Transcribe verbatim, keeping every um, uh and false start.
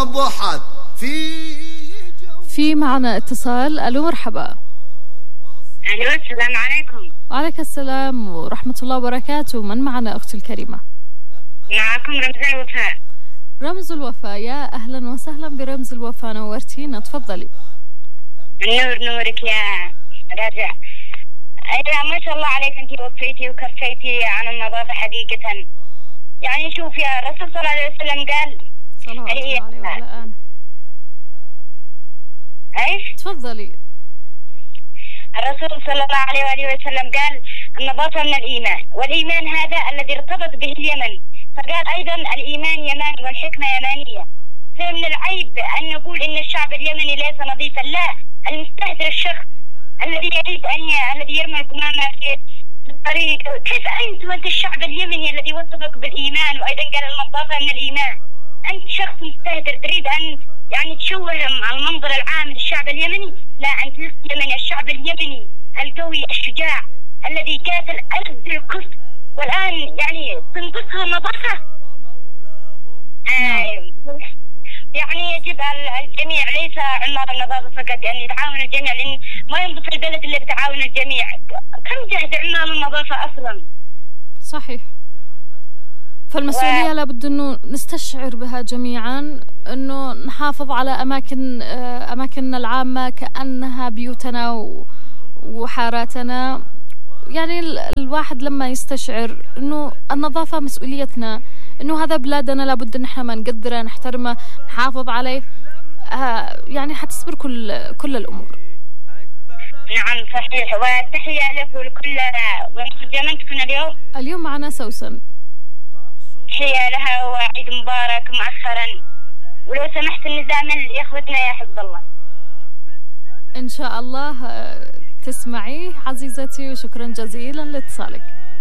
وضحت في في معنا اتصال. ألو مرحبا. ألو السلام عليكم. وعليك السلام ورحمة الله وبركاته. من معنا أختي الكريمة؟ معكم رمز الوفاء. رمز الوفاء، يا أهلا وسهلا برمز الوفاء، نورتينا، تفضلي. النور نورك يا رجع. أيوة ما شاء الله عليك، أنت وفيتي وكفيتي عن النظافة حقيقة. يعني شوف يا الرسول صلى الله عليه وسلم قال صلى الله عليه وعلى آله. ايش؟ تفضلي. الرسول صلى الله عليه وآله وسلم قال النظافة من الإيمان، والإيمان هذا الذي ارتبط به اليمن، فقال أيضا الإيمان يمان والحكمة يمانية. فمن العيب أن نقول إن الشعب اليمني ليس نظيفا، لا، المستهتر الشخص الذي يريد أن ي... الذي يرمي القمامة في الطريق. كيف أنت وأنت الشعب اليمني الذي وصفك بالإيمان وأيضا قال النظافة من الإيمان؟ أنت شخص مستهتر تريد أن يعني تشوه المنظر العام للشعب اليمني. لا، أنت لست يمني، الشعب اليمني القوي الشجاع الذي قاتل ألد الكفر، والآن يعني تنقصها النظافة. آه يعني يجب الجميع، ليس عمار النظافة فقط، يعني يتعاون الجميع، لأن ما ينظف البلد إلا بتعاون الجميع. كم جهد عمال النظافة أصلا؟ صحيح. فالمسؤولية و... لابد أنه نستشعر بها جميعا، أنه نحافظ على أماكن أماكننا العامة كأنها بيوتنا وحاراتنا. يعني الواحد لما يستشعر أنه النظافة مسؤوليتنا، أنه هذا بلادنا لابد أن احنا ما نقدره، نحترمه، نحافظ عليه، يعني حتصبر كل كل الأمور. نعم صحيح. والتحية لك ولكل ومخرجة اليوم. اليوم معنا سوسن. تحية لها وعيد مبارك مؤخرا، ولو سمحت النزامل لإخوتنا يا حفظ الله. إن شاء الله تسمعي عزيزتي، وشكرا جزيلا لاتصالك.